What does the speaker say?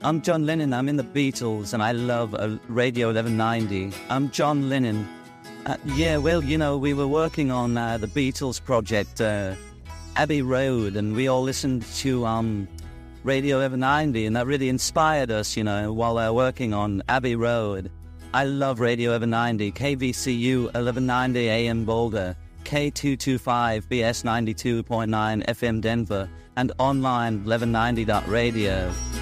I'm John Lennon. I'm in the Beatles, and I love Radio 1190. I'm John Lennon. We were working on the Beatles project, Abbey Road, and we all listened to Radio 1190, and that really inspired us, while working on Abbey Road. I love Radio 1190, KVCU 1190 AM Boulder, K225 BS 92.9 FM Denver, and online 1190.radio.